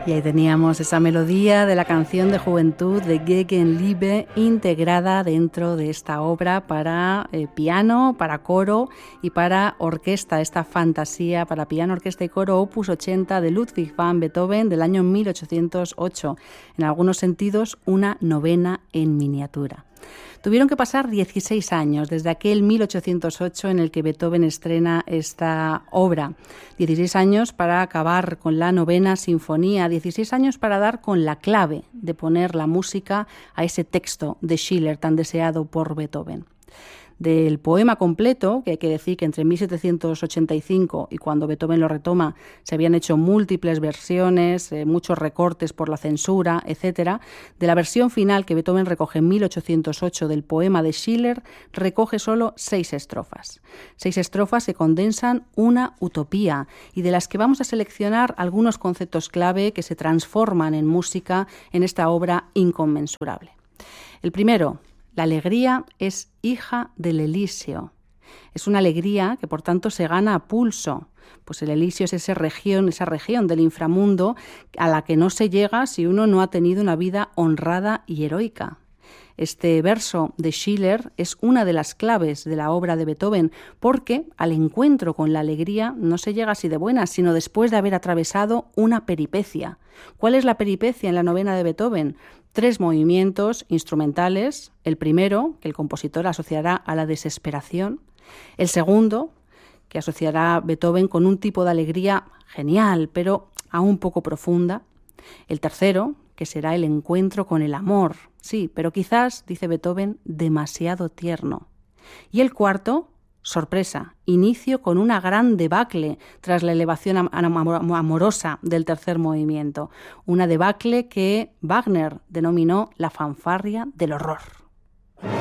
Y ahí teníamos esa melodía de la canción de juventud de Gegenliebe integrada dentro de esta obra para piano, para coro y para orquesta, esta fantasía para piano, orquesta y coro opus 80 de Ludwig van Beethoven del año 1808. En algunos sentidos, una novena en miniatura. Tuvieron que pasar 16 años desde aquel 1808 en el que Beethoven estrena esta obra. 16 años para acabar con la novena sinfonía, 16 años para dar con la clave de poner la música a ese texto de Schiller tan deseado por Beethoven. Del poema completo, que hay que decir que entre 1785 y cuando Beethoven lo retoma se habían hecho múltiples versiones, muchos recortes por la censura, etc. De la versión final que Beethoven recoge en 1808 del poema de Schiller, recoge solo 6 estrofas. 6 estrofas que condensan una utopía y de las que vamos a seleccionar algunos conceptos clave que se transforman en música en esta obra inconmensurable. El primero: la alegría es hija del Elíseo. Es una alegría que por tanto se gana a pulso, pues el Elíseo es esa región del inframundo a la que no se llega si uno no ha tenido una vida honrada y heroica. Este verso de Schiller es una de las claves de la obra de Beethoven, porque al encuentro con la alegría no se llega así de buenas, sino después de haber atravesado una peripecia. ¿Cuál es la peripecia en la novena de Beethoven? 3 movimientos instrumentales. El primero, que el compositor asociará a la desesperación. El segundo, que asociará Beethoven con un tipo de alegría genial, pero aún poco profunda. El tercero, que será el encuentro con el amor. Sí, pero quizás, dice Beethoven, demasiado tierno. Y el cuarto, sorpresa, inicio con una gran debacle tras la elevación amorosa del tercer movimiento. Una debacle que Wagner denominó la fanfarria del horror.